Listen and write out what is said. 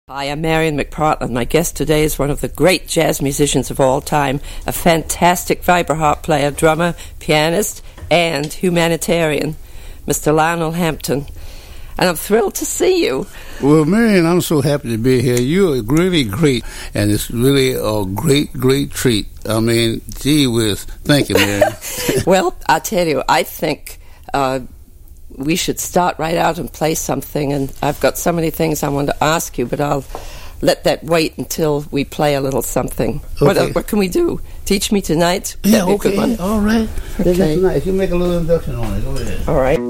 Hi, I'm Marion McPartland. My guest today is one of the great jazz musicians of all time, a fantastic vibraharp player, drummer, pianist, and humanitarian, Mr. Lionel Hampton. And I'm thrilled to see you. Well, Marion, I'm so happy to be here. You're really great, and it's really a great treat. I mean, gee whiz. Thank you, Marion. Well, I tell you, I think we should start right out and play something, and I've got so many things I want to ask you, but I'll let that wait until we play a little something. Okay. What can we do? Teach Me Tonight? Yeah, That'd be a good okay, one. all right. Okay. Tonight, you make a little induction on it. Go ahead. All right.